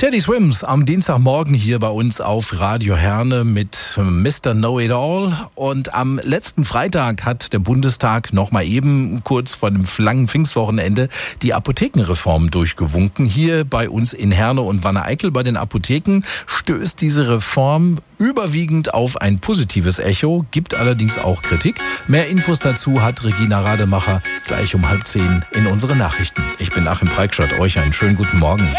Teddy Swims am Dienstagmorgen hier bei uns auf Radio Herne mit Mr. Know-It-All. Und am letzten Freitag hat der Bundestag noch mal eben kurz vor dem langen Pfingstwochenende die Apothekenreform durchgewunken. Hier bei uns in Herne und Wanne-Eickel bei den Apotheken stößt diese Reform überwiegend auf ein positives Echo, gibt allerdings auch Kritik. Mehr Infos dazu hat Regina Rademacher gleich um 9:30 in unseren Nachrichten. Ich bin Achim Preikschat, euch einen schönen guten Morgen.